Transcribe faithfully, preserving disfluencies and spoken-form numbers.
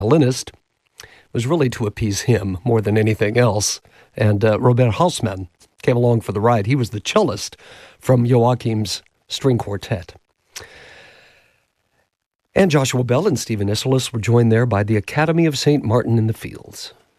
violinist was really to appease him more than anything else. And uh, Robert Hausmann came along for the ride. He was the cellist from Joachim's string quartet. And Joshua Bell and Stephen Isserlis were joined there by the Academy of Saint Martin in the Fields.